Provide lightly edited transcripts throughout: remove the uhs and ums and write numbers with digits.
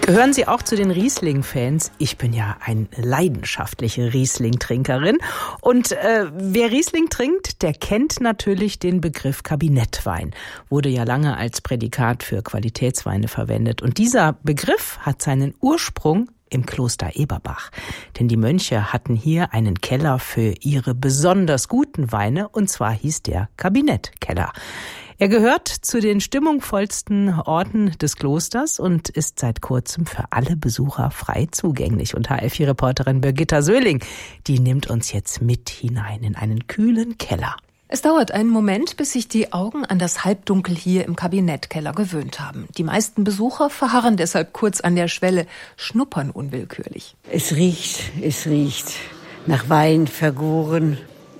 Gehören Sie auch zu den Riesling-Fans? Ich bin ja eine leidenschaftliche Riesling-Trinkerin. Und wer Riesling trinkt, der kennt natürlich den Begriff Kabinettwein. Wurde ja lange als Prädikat für Qualitätsweine verwendet. Und dieser Begriff hat seinen Ursprung im Kloster Eberbach. Denn die Mönche hatten hier einen Keller für ihre besonders guten Weine, und zwar hieß der Kabinettkeller. Er gehört zu den stimmungsvollsten Orten des Klosters und ist seit kurzem für alle Besucher frei zugänglich. Und HR4-Reporterin Birgitta Söhling, die nimmt uns jetzt mit hinein in einen kühlen Keller. Es dauert einen Moment, bis sich die Augen an das Halbdunkel hier im Kabinettkeller gewöhnt haben. Die meisten Besucher verharren deshalb kurz an der Schwelle, schnuppern unwillkürlich. Es riecht nach Wein, vergoren.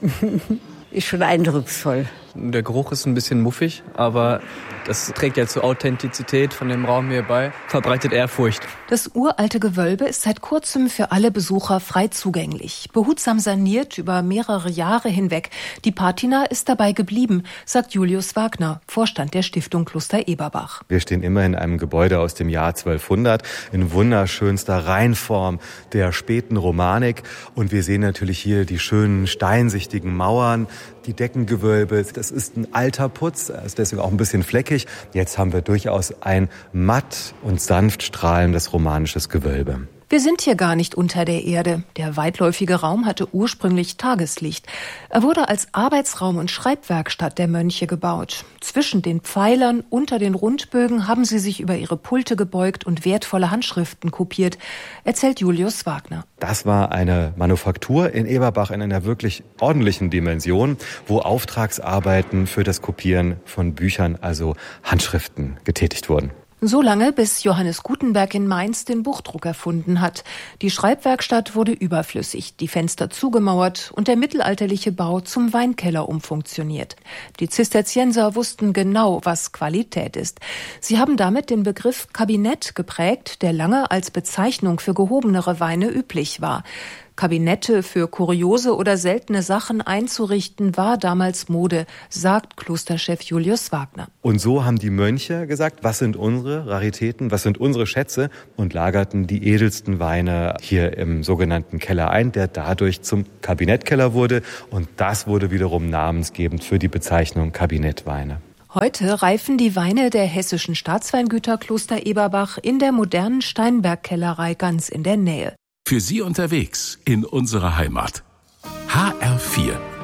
Ist schon eindrucksvoll. Der Geruch ist ein bisschen muffig, aber das trägt ja zur Authentizität von dem Raum hier bei, verbreitet Ehrfurcht. Das uralte Gewölbe ist seit kurzem für alle Besucher frei zugänglich. Behutsam saniert über mehrere Jahre hinweg. Die Patina ist dabei geblieben, sagt Julius Wagner, Vorstand der Stiftung Kloster Eberbach. Wir stehen immer in einem Gebäude aus dem Jahr 1200 in wunderschönster Reinform der späten Romanik. Und wir sehen natürlich hier die schönen steinsichtigen Mauern, die Deckengewölbe. Das ist ein alter Putz, ist deswegen auch ein bisschen fleckig. Jetzt haben wir durchaus ein matt und sanft strahlendes romanisches Gewölbe. Wir sind hier gar nicht unter der Erde. Der weitläufige Raum hatte ursprünglich Tageslicht. Er wurde als Arbeitsraum und Schreibwerkstatt der Mönche gebaut. Zwischen den Pfeilern, unter den Rundbögen haben sie sich über ihre Pulte gebeugt und wertvolle Handschriften kopiert, erzählt Julius Wagner. Das war eine Manufaktur in Eberbach in einer wirklich ordentlichen Dimension, wo Auftragsarbeiten für das Kopieren von Büchern, also Handschriften, getätigt wurden. So lange, bis Johannes Gutenberg in Mainz den Buchdruck erfunden hat. Die Schreibwerkstatt wurde überflüssig, die Fenster zugemauert und der mittelalterliche Bau zum Weinkeller umfunktioniert. Die Zisterzienser wussten genau, was Qualität ist. Sie haben damit den Begriff Kabinett geprägt, der lange als Bezeichnung für gehobenere Weine üblich war. Kabinette für kuriose oder seltene Sachen einzurichten, war damals Mode, sagt Klosterchef Julius Wagner. Und so haben die Mönche gesagt, was sind unsere Raritäten, was sind unsere Schätze, und lagerten die edelsten Weine hier im sogenannten Keller ein, der dadurch zum Kabinettkeller wurde. Und das wurde wiederum namensgebend für die Bezeichnung Kabinettweine. Heute reifen die Weine der hessischen Staatsweingüter Kloster Eberbach in der modernen Steinberg-Kellerei ganz in der Nähe. Für Sie unterwegs in unserer Heimat. HR4